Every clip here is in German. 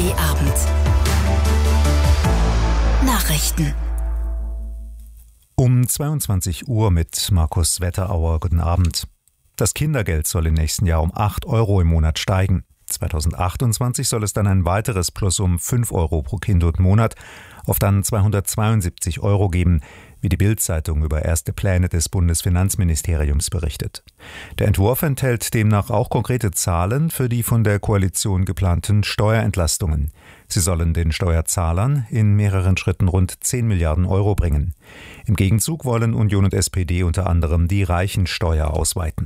ARD-Abend. Nachrichten. Um 22 Uhr mit Markus Wetterauer. Guten Abend. Das Kindergeld soll im nächsten Jahr um 8 Euro im Monat steigen. 2028 soll es dann ein weiteres Plus um 5 Euro pro Kind und Monat auf dann 272 Euro geben, wie die Bild-Zeitung über erste Pläne des Bundesfinanzministeriums berichtet. Der Entwurf enthält demnach auch konkrete Zahlen für die von der Koalition geplanten Steuerentlastungen. Sie sollen den Steuerzahlern in mehreren Schritten rund 10 Milliarden Euro bringen. Im Gegenzug wollen Union und SPD unter anderem die Reichensteuer ausweiten.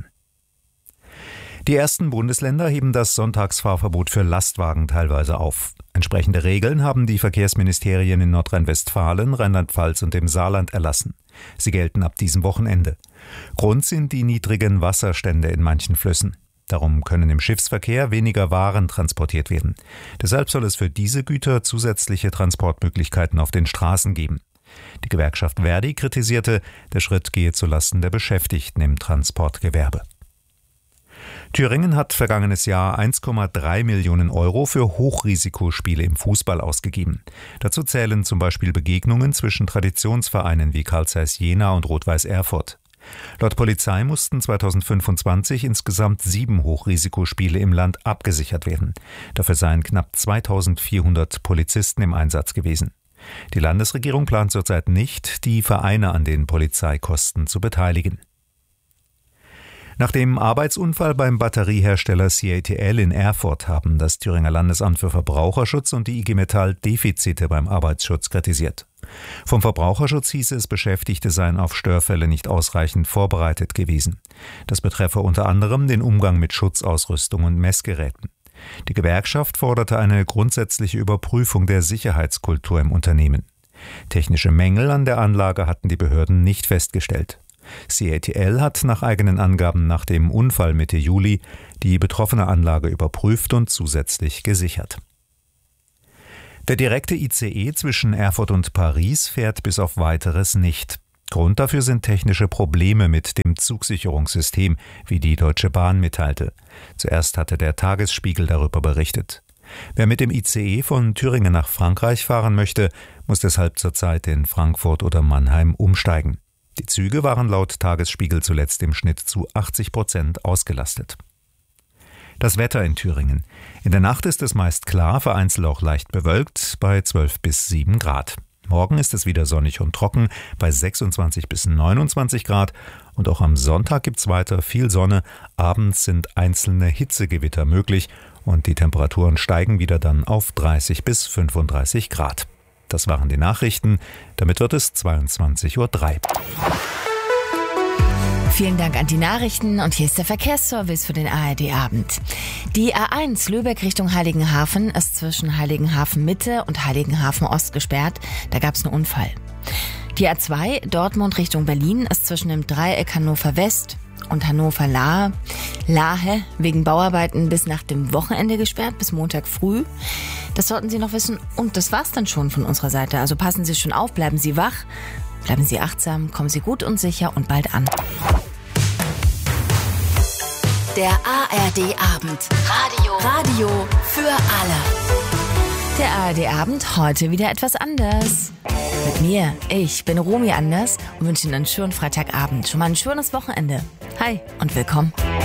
Die ersten Bundesländer heben das Sonntagsfahrverbot für Lastwagen teilweise auf. Entsprechende Regeln haben die Verkehrsministerien in Nordrhein-Westfalen, Rheinland-Pfalz und dem Saarland erlassen. Sie gelten ab diesem Wochenende. Grund sind die niedrigen Wasserstände in manchen Flüssen. Darum können im Schiffsverkehr weniger Waren transportiert werden. Deshalb soll es für diese Güter zusätzliche Transportmöglichkeiten auf den Straßen geben. Die Gewerkschaft Verdi kritisierte, der Schritt gehe zulasten der Beschäftigten im Transportgewerbe. Thüringen hat vergangenes Jahr 1,3 Millionen Euro für Hochrisikospiele im Fußball ausgegeben. Dazu zählen zum Beispiel Begegnungen zwischen Traditionsvereinen wie Carl Zeiss Jena und Rot-Weiß Erfurt. Laut Polizei mussten 2025 insgesamt 7 Hochrisikospiele im Land abgesichert werden. Dafür seien knapp 2400 Polizisten im Einsatz gewesen. Die Landesregierung plant zurzeit nicht, die Vereine an den Polizeikosten zu beteiligen. Nach dem Arbeitsunfall beim Batteriehersteller CATL in Erfurt haben das Thüringer Landesamt für Verbraucherschutz und die IG Metall Defizite beim Arbeitsschutz kritisiert. Vom Verbraucherschutz hieß es, Beschäftigte seien auf Störfälle nicht ausreichend vorbereitet gewesen. Das betreffe unter anderem den Umgang mit Schutzausrüstung und Messgeräten. Die Gewerkschaft forderte eine grundsätzliche Überprüfung der Sicherheitskultur im Unternehmen. Technische Mängel an der Anlage hatten die Behörden nicht festgestellt. CATL hat nach eigenen Angaben nach dem Unfall Mitte Juli die betroffene Anlage überprüft und zusätzlich gesichert. Der direkte ICE zwischen Erfurt und Paris fährt bis auf Weiteres nicht. Grund dafür sind technische Probleme mit dem Zugsicherungssystem, wie die Deutsche Bahn mitteilte. Zuerst hatte der Tagesspiegel darüber berichtet. Wer mit dem ICE von Thüringen nach Frankreich fahren möchte, muss deshalb zurzeit in Frankfurt oder Mannheim umsteigen. Die Züge waren laut Tagesspiegel zuletzt im Schnitt zu 80% ausgelastet. Das Wetter in Thüringen. In der Nacht ist es meist klar, vereinzelt auch leicht bewölkt, bei 12 bis 7 Grad. Morgen ist es wieder sonnig und trocken, bei 26 bis 29 Grad. Und auch am Sonntag gibt es weiter viel Sonne. Abends sind einzelne Hitzegewitter möglich und die Temperaturen steigen wieder dann auf 30 bis 35 Grad. Das waren die Nachrichten. Damit wird es 22:03 Uhr. Vielen Dank an die Nachrichten und hier ist der Verkehrsservice für den ARD-Abend. Die A1 Lübeck Richtung Heiligenhafen ist zwischen Heiligenhafen Mitte und Heiligenhafen Ost gesperrt. Da gab es einen Unfall. Die A2 Dortmund Richtung Berlin ist zwischen dem Dreieck Hannover West und Hannover-Lahe wegen Bauarbeiten bis nach dem Wochenende gesperrt, bis Montag früh. Das sollten Sie noch wissen und das war's dann schon von unserer Seite. Also passen Sie schon auf, bleiben Sie wach, bleiben Sie achtsam, kommen Sie gut und sicher und bald an. Der ARD-Abend. Radio für alle. Der ARD-Abend heute wieder etwas anders. Mit mir, ich bin Romy Anders und wünsche Ihnen einen schönen Freitagabend. Schon mal ein schönes Wochenende. Hi und willkommen.